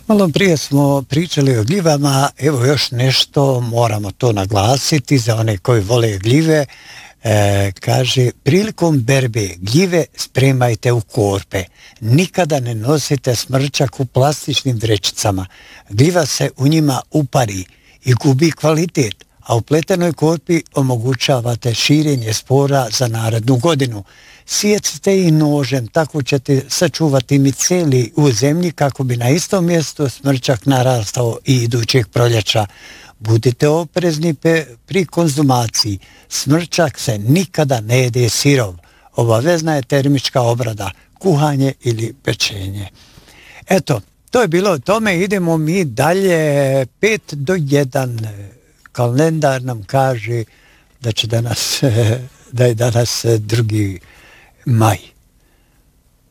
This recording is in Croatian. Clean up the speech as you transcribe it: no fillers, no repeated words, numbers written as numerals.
Malo prije smo pričali o gljivama, evo još nešto, moramo to naglasiti za one koji vole gljive. Kaže, prilikom berbe gljive spremajte u korpe. Nikada ne nosite smrčak u plastičnim vrećicama. Gljiva se u njima upari i gubi kvalitet, a u pletenoj korpi omogućavate širenje spora za narednu godinu. Sijecite ih nožem, tako ćete sačuvati miceli u zemlji kako bi na istom mjestu smrčak narastao i idućeg proljeća. Budite oprezni pri konzumaciji. Smrčak se nikada ne jede sirov. Obavezna je termička obrada, kuhanje ili pečenje. Eto, to je bilo o tome. Idemo mi dalje. 5 do 1. Kalendar nam kaže da je danas 2. maj.